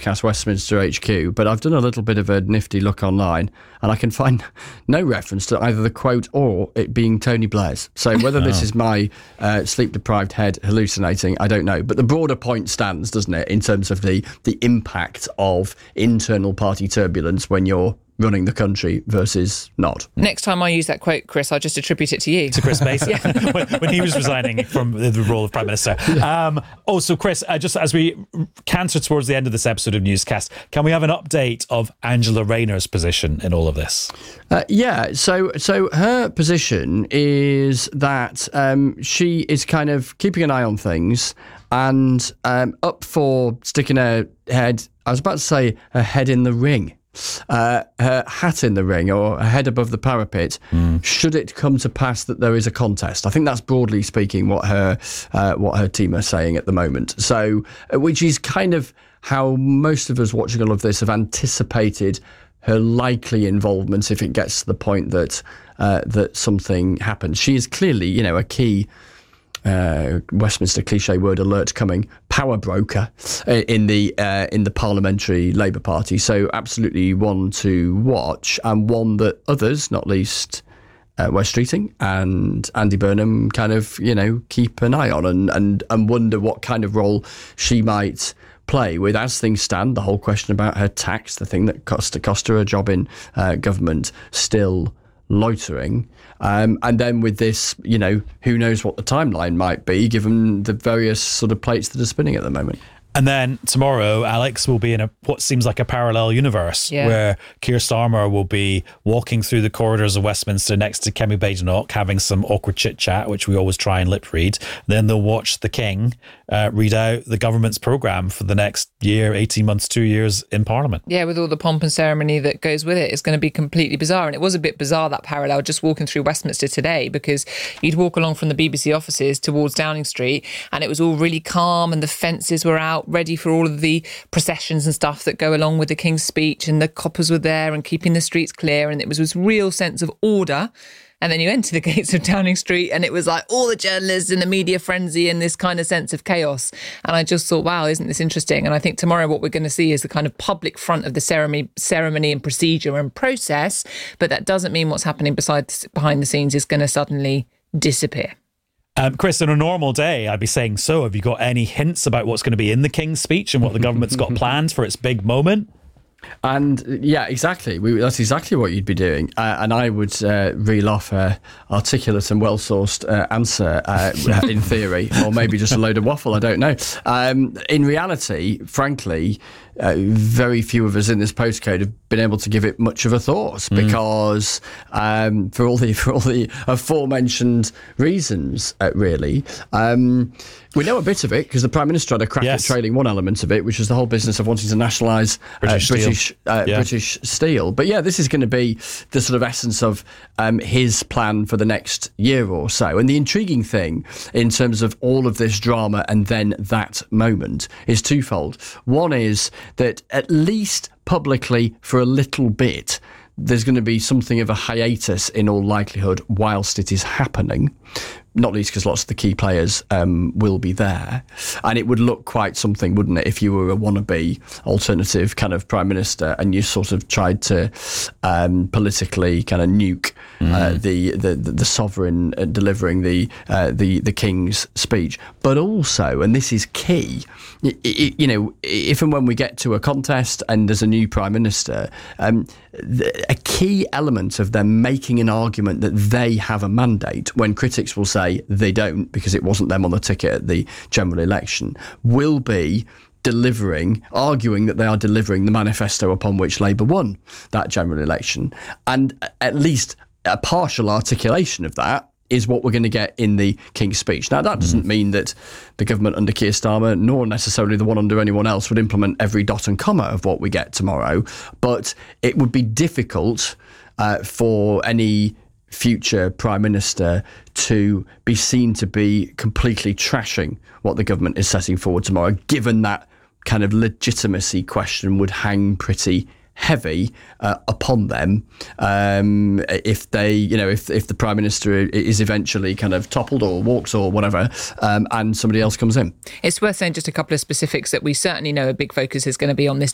newscast, Westminster HQ, but I've done a little bit of a nifty look online, and I can find no reference to either the quote or it being Tony Blair's. So whether this is my sleep-deprived head hallucinating, I don't know. But the broader point stands, doesn't it, in terms of the impact of internal party turbulence when you're running the country versus not. Next time I use that quote, Chris, I'll just attribute it to you. To Chris Mason, when he was resigning from the role of Prime Minister. Also, Chris, just as we canter towards the end of this episode of Newscast, can we have an update of Angela Rayner's position in all of this? So her position is that she is kind of keeping an eye on things and up for sticking her head, I was about to say her head in the ring. Her hat in the ring or her head above the parapet should it come to pass that there is a contest. I think that's broadly speaking what her team are saying at the moment. So which is kind of how most of us watching all of this have anticipated her likely involvement if it gets to the point that that something happens. She is clearly, a key Westminster cliche word alert coming power broker in the parliamentary Labour Party. So absolutely one to watch, and one that others, not least Wes Streeting and Andy Burnham, kind of keep an eye on and wonder what kind of role she might play with, as things stand, the whole question about her tax, the thing that cost her a job in government, still loitering. And then with this, who knows what the timeline might be, given the various sort of plates that are spinning at the moment. And then tomorrow, Alex will be in what seems like a parallel universe where Keir Starmer will be walking through the corridors of Westminster next to Kemi Badenoch, having some awkward chit-chat, which we always try and lip read. Then they'll watch the King read out the government's programme for the next year, 18 months, 2 years in Parliament. Yeah, with all the pomp and ceremony that goes with it. It's going to be completely bizarre. And it was a bit bizarre, that parallel, just walking through Westminster today, because you'd walk along from the BBC offices towards Downing Street and it was all really calm and the fences were out, ready for all of the processions and stuff that go along with the King's speech, and the coppers were there and keeping the streets clear, and it was this real sense of order. And then you enter the gates of Downing Street and it was like all the journalists in the media frenzy and this kind of sense of chaos. And I just thought, wow, isn't this interesting? And I think tomorrow what we're going to see is the kind of public front of the ceremony and procedure and process. But that doesn't mean what's happening behind the scenes is going to suddenly disappear. Chris, on a normal day, I'd be saying, so have you got any hints about what's going to be in the King's speech and what the government's got planned for its big moment? And yeah, exactly. That's exactly what you'd be doing. And I would reel off an articulate and well-sourced answer in theory, or maybe just a load of waffle, I don't know. In reality, frankly, very few of us in this postcode have been able to give it much of a thought because for all the aforementioned reasons, really. We know a bit of it because the Prime Minister had a crack at trailing one element of it, which was the whole business of wanting to nationalise British steel. But yeah, this is going to be the sort of essence of his plan for the next year or so. And the intriguing thing in terms of all of this drama and then that moment is twofold. One is that at least publicly for a little bit, there's going to be something of a hiatus in all likelihood whilst it is happening. Not least because lots of the key players will be there. And it would look quite something, wouldn't it, if you were a wannabe alternative kind of Prime Minister and you sort of tried to politically kind of nuke the sovereign delivering the King's speech. But also, and this is key, if and when we get to a contest and there's a new Prime Minister, a key element of them making an argument that they have a mandate, when critics will say they don't because it wasn't them on the ticket at the general election, will be arguing that they are delivering the manifesto upon which Labour won that general election. And at least a partial articulation of that is what we're going to get in the King's speech. Now, that doesn't mean that the government under Keir Starmer, nor necessarily the one under anyone else, would implement every dot and comma of what we get tomorrow, but it would be difficult for any future Prime Minister to be seen to be completely trashing what the government is setting forward tomorrow, given that kind of legitimacy question would hang pretty heavy upon them if they, if the Prime Minister is eventually kind of toppled or walks or whatever, and somebody else comes in. It's worth saying just a couple of specifics that we certainly know a big focus is going to be on this